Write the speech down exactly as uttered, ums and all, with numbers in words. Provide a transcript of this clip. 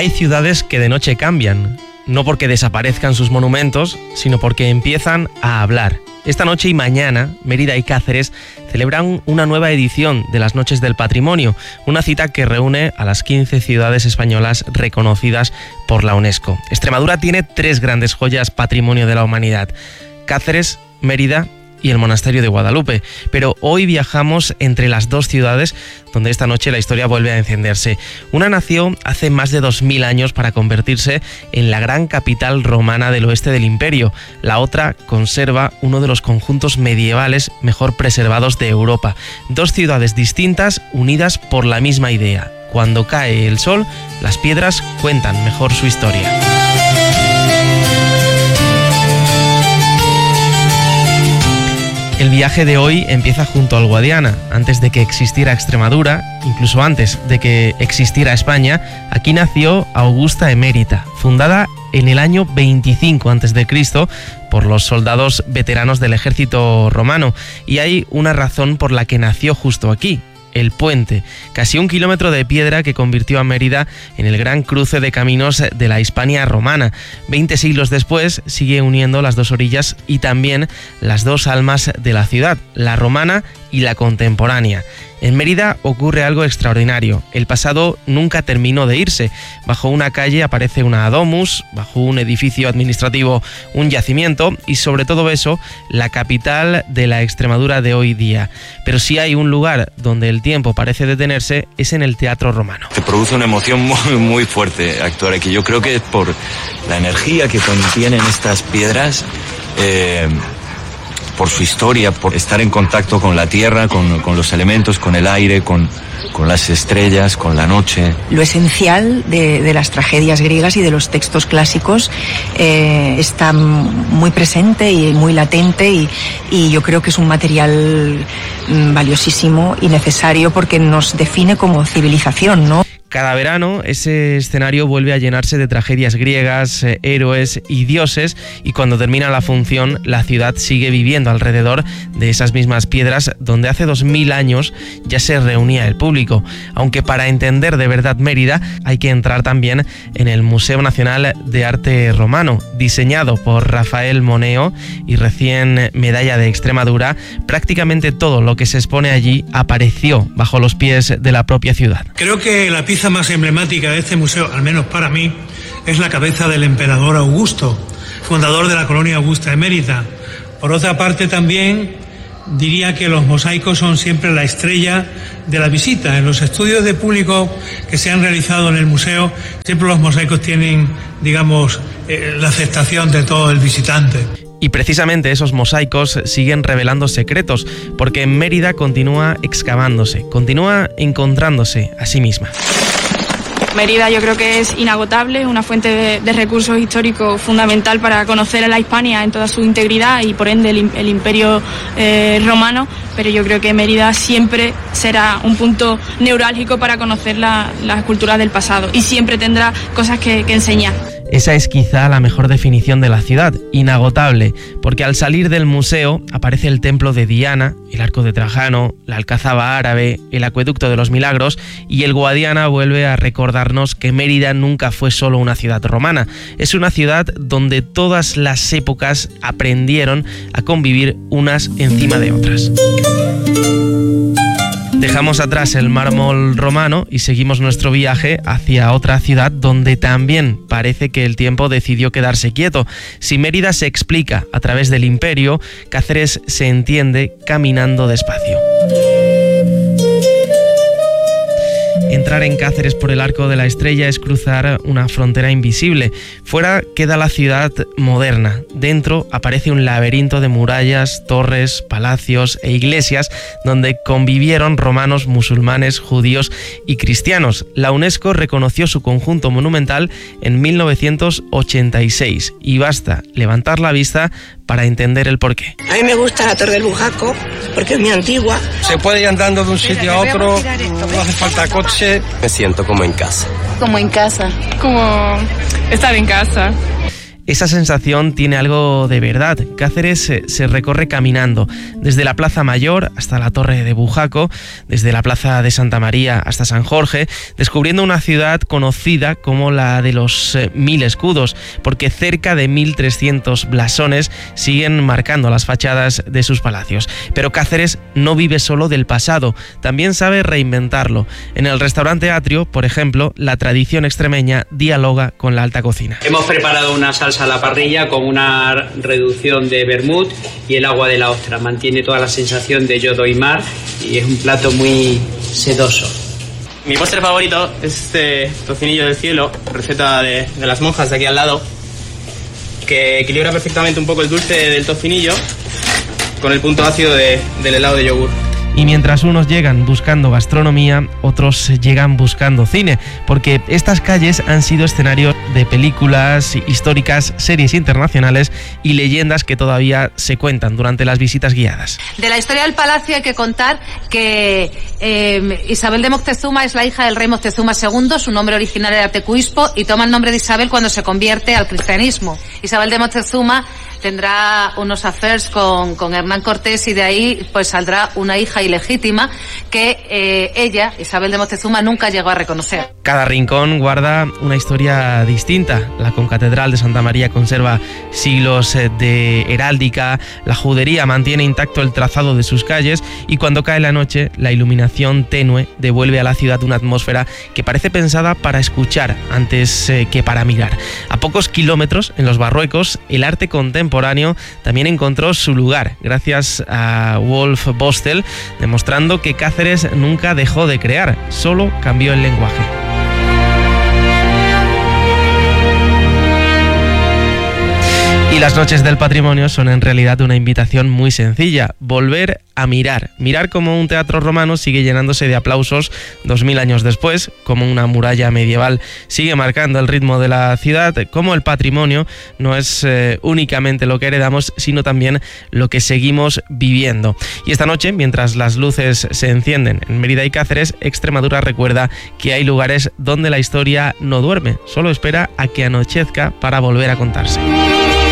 Hay ciudades que de noche cambian, no porque desaparezcan sus monumentos, sino porque empiezan a hablar. Esta noche y mañana, Mérida y Cáceres celebran una nueva edición de las Noches del Patrimonio, una cita que reúne a las quince ciudades españolas reconocidas por la UNESCO. Extremadura tiene tres grandes joyas patrimonio de la humanidad: Cáceres, Mérida y el Monasterio de Guadalupe. Pero hoy viajamos entre las dos ciudades donde esta noche la historia vuelve a encenderse. Una nació hace más de dos mil años para convertirse en la gran capital romana del oeste del imperio. La otra conserva uno de los conjuntos medievales mejor preservados de Europa. Dos ciudades distintas unidas por la misma idea. Cuando cae el sol, las piedras cuentan mejor su historia. El viaje de hoy empieza junto al Guadiana. Antes de que existiera Extremadura, incluso antes de que existiera España, aquí nació Augusta Emérita, fundada en el año veinticinco antes de Cristo por los soldados veteranos del ejército romano. Y hay una razón por la que nació justo aquí: el puente, casi un kilómetro de piedra que convirtió a Mérida en el gran cruce de caminos de la Hispania romana. Veinte siglos después sigue uniendo las dos orillas y también las dos almas de la ciudad, la romana y la contemporánea. En Mérida ocurre algo extraordinario. El pasado nunca terminó de irse. Bajo una calle aparece una domus, bajo un edificio administrativo un yacimiento y sobre todo eso, la capital de la Extremadura de hoy día. Pero si hay un lugar donde el tiempo parece detenerse, es en el Teatro Romano. Te produce una emoción muy, muy fuerte actuar aquí. Yo creo que es por la energía que contienen estas piedras, eh, por su historia, por estar en contacto con la tierra, con, con los elementos, con el aire, con, con las estrellas, con la noche. Lo esencial de, de las tragedias griegas y de los textos clásicos eh, está muy presente y muy latente y, y yo creo que es un material mm, valiosísimo y necesario porque nos define como civilización, ¿no? Cada verano ese escenario vuelve a llenarse de tragedias griegas, eh, héroes y dioses, y cuando termina la función la ciudad sigue viviendo alrededor de esas mismas piedras donde hace dos mil años ya se reunía el público. Aunque para entender de verdad Mérida hay que entrar también en el Museo Nacional de Arte Romano, diseñado por Rafael Moneo y recién medalla de Extremadura. Prácticamente todo lo que se expone allí apareció bajo los pies de la propia ciudad. Creo que la pieza más emblemática de este museo, al menos para mí, es la cabeza del emperador Augusto, fundador de la colonia Augusta Emérita. Por otra parte, también diría que los mosaicos son siempre la estrella de la visita. En los estudios de público que se han realizado en el museo, siempre los mosaicos tienen, digamos, eh, la aceptación de todo el visitante. Y precisamente esos mosaicos siguen revelando secretos, porque en Mérida continúa excavándose, continúa encontrándose a sí misma. Mérida yo creo que es inagotable, una fuente de, de recursos históricos fundamental para conocer a la Hispania en toda su integridad y por ende el, el imperio eh, romano, pero yo creo que Mérida siempre será un punto neurálgico para conocer la, las culturas del pasado y siempre tendrá cosas que, que enseñar. Esa es quizá la mejor definición de la ciudad, inagotable, porque al salir del museo aparece el templo de Diana, el arco de Trajano, la alcazaba árabe, el acueducto de los Milagros, y el Guadiana vuelve a recordarnos que Mérida nunca fue solo una ciudad romana. Es una ciudad donde todas las épocas aprendieron a convivir unas encima de otras. Dejamos atrás el mármol romano y seguimos nuestro viaje hacia otra ciudad donde también parece que el tiempo decidió quedarse quieto. Si Mérida se explica a través del imperio, Cáceres se entiende caminando despacio. Entrar en Cáceres por el Arco de la Estrella es cruzar una frontera invisible. Fuera queda la ciudad moderna. Dentro aparece un laberinto de murallas, torres, palacios e iglesias donde convivieron romanos, musulmanes, judíos y cristianos. La UNESCO reconoció su conjunto monumental en mil novecientos ochenta y seis y basta levantar la vista para entender el porqué. A mí me gusta la Torre del Bujaco porque es muy antigua. Se puede ir andando de un sitio a otro, no hace falta coche. Me siento como en casa. Como en casa. Como estar en casa. Esa sensación tiene algo de verdad. Cáceres se, se recorre caminando, desde la Plaza Mayor hasta la Torre de Bujaco, desde la Plaza de Santa María hasta San Jorge, descubriendo una ciudad conocida como la de los eh, mil escudos, porque cerca de mil trescientos blasones siguen marcando las fachadas de sus palacios. Pero Cáceres no vive solo del pasado, también sabe reinventarlo. En el restaurante Atrio, por ejemplo, la tradición extremeña dialoga con la alta cocina. Hemos preparado una salsa a la parrilla con una reducción de vermut y el agua de la ostra. Mantiene toda la sensación de yodo y mar y es un plato muy sedoso. Mi postre favorito es este tocinillo del cielo, receta de, de las monjas de aquí al lado, que equilibra perfectamente un poco el dulce del tocinillo con el punto ácido de, del helado de yogur. Y mientras unos llegan buscando gastronomía, otros llegan buscando cine, porque estas calles han sido escenarios de películas históricas, series internacionales y leyendas que todavía se cuentan durante las visitas guiadas. De la historia del palacio hay que contar que eh, Isabel de Moctezuma es la hija del rey Moctezuma segundo, su nombre original era Tecuispo y toma el nombre de Isabel cuando se convierte al cristianismo. Isabel de Moctezuma tendrá unos affairs con, con Hernán Cortés y de ahí pues saldrá una hija ilegítima que eh, ella, Isabel de Moctezuma, nunca llegó a reconocer. Cada rincón guarda una historia distinta. La concatedral de Santa María conserva siglos de heráldica, la judería mantiene intacto el trazado de sus calles y cuando cae la noche, la iluminación tenue devuelve a la ciudad una atmósfera que parece pensada para escuchar antes eh, que para mirar. A pocos kilómetros, en los Barruecos, el arte contemporáneo también encontró su lugar, gracias a Wolf Bostel, demostrando que Cáceres nunca dejó de crear, solo cambió el lenguaje. Y las noches del patrimonio son en realidad una invitación muy sencilla, volver a mirar, mirar cómo un teatro romano sigue llenándose de aplausos dos mil años después, como una muralla medieval sigue marcando el ritmo de la ciudad, como el patrimonio no es eh, únicamente lo que heredamos, sino también lo que seguimos viviendo. Y esta noche, mientras las luces se encienden en Mérida y Cáceres, Extremadura recuerda que hay lugares donde la historia no duerme, solo espera a que anochezca para volver a contarse.